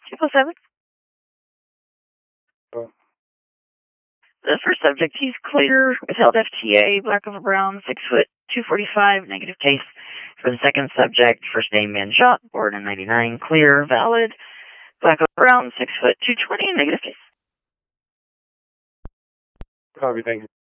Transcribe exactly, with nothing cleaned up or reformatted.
Triple seven. Oh. The first subject, he's clear, withheld F T A, black over brown, six foot, two forty-five, negative case. For the second subject, first name man shot, born in ninety-nine, clear, valid, black over brown, six foot, two twenty, negative case. Copy, thank you.